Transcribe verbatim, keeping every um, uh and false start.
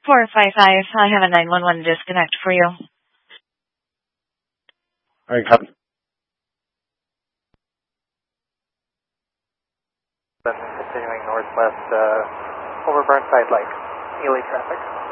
four five five, I have a nine one one disconnect for you. All right, copy. Continuing northwest uh, over Burnside Lake, Ely traffic.